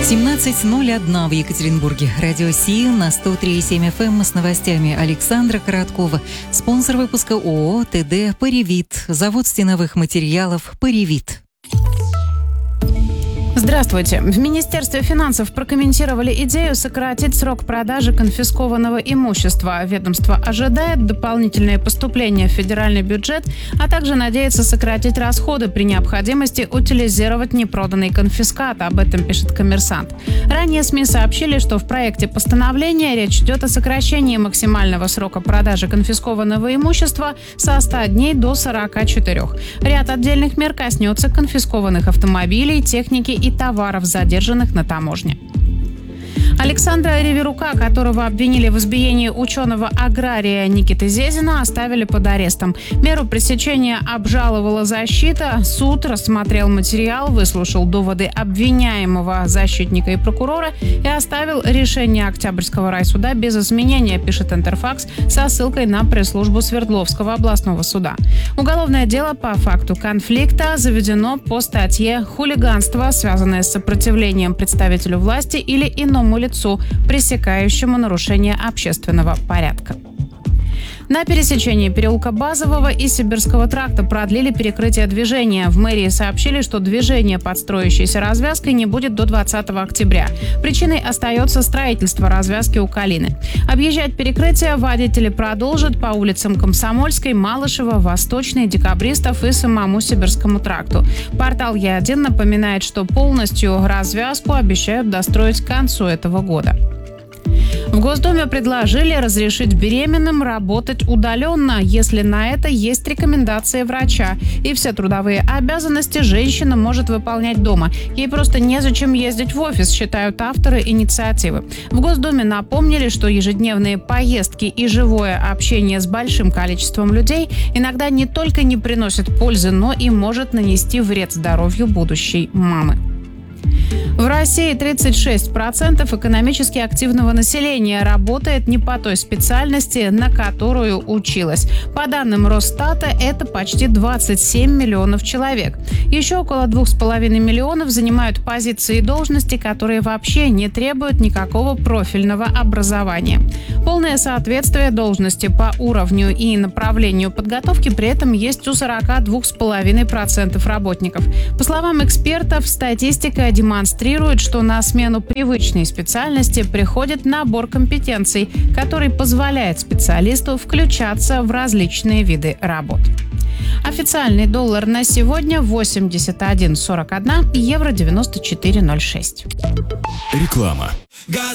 17:01 в Екатеринбурге. Радио СИ на 103,7 FM с новостями Александра Короткова. Спонсор выпуска ООО «ТД Паривит». Завод стеновых материалов «Паривит». Здравствуйте. В Министерстве финансов прокомментировали идею сократить срок продажи конфискованного имущества. Ведомство ожидает дополнительные поступления в федеральный бюджет, а также надеется сократить расходы при необходимости утилизировать непроданный конфискат. Об этом пишет «Коммерсант». Ранее СМИ сообщили, что в проекте постановления речь идет о сокращении максимального срока продажи конфискованного имущества со 100 дней до 44. Ряд отдельных мер коснется конфискованных автомобилей, техники и товаров, задержанных на таможне. Александра Реверука, которого обвинили в избиении ученого-агрария Никиты Зезина, оставили под арестом. Меру пресечения обжаловала защита. Суд рассмотрел материал, выслушал доводы обвиняемого, защитника и прокурора и оставил решение Октябрьского райсуда без изменения, пишет Интерфакс со ссылкой на пресс-службу Свердловского областного суда. Уголовное дело по факту конфликта заведено по статье «Хулиганство, связанное с сопротивлением представителю власти или иному лицу, пресекающему нарушение общественного порядка». На пересечении переулка Базового и Сибирского тракта продлили перекрытие движения. В мэрии сообщили, что движение под строящейся развязкой не будет до 20 октября. Причиной остается строительство развязки у Калины. Объезжать перекрытие водители продолжат по улицам Комсомольской, Малышева, Восточной, Декабристов и самому Сибирскому тракту. Портал Е1 напоминает, что полностью развязку обещают достроить к концу этого года. В Госдуме предложили разрешить беременным работать удаленно, если на это есть рекомендации врача. И все трудовые обязанности женщина может выполнять дома. Ей просто незачем ездить в офис, считают авторы инициативы. В Госдуме напомнили, что ежедневные поездки и живое общение с большим количеством людей иногда не только не приносят пользы, но и может нанести вред здоровью будущей мамы. В России 36% экономически активного населения работает не по той специальности, на которую училась. По данным Росстата, это почти 27 миллионов человек. Еще около 2,5 миллионов занимают позиции и должности, которые вообще не требуют никакого профильного образования. Полное соответствие должности по уровню и направлению подготовки при этом есть у 42,5% работников. По словам экспертов, статистика демонстрирует, что на смену привычной специальности приходит набор компетенций, который позволяет специалисту включаться в различные виды работ. Официальный доллар на сегодня 81,41, евро 94,06. Реклама.